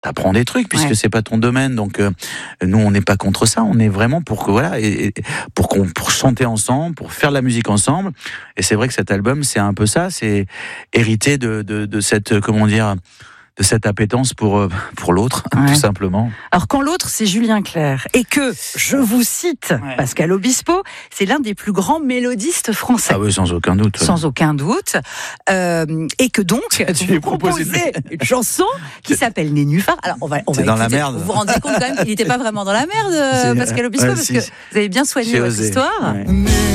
t'apprends des trucs puisque c'est pas ton domaine. Donc nous, on n'est pas contre ça. On est vraiment pour que pour chanter ensemble, pour faire de la musique ensemble. Et c'est vrai que cet album, c'est un peu ça. C'est hérité de cette de cette appétence pour l'autre, tout simplement. Alors quand l'autre, c'est Julien Clerc, et que, je vous cite, Pascal Obispo, c'est l'un des plus grands mélodistes français. Ah oui, sans aucun doute. Sans aucun doute. Et que donc, vous proposez une chanson qui s'appelle Nénuphar. Alors on va dans la merde. Vous vous rendez compte quand même qu'il n'était pas vraiment dans la merde, Pascal Obispo, parce que vous avez bien soigné votre histoire.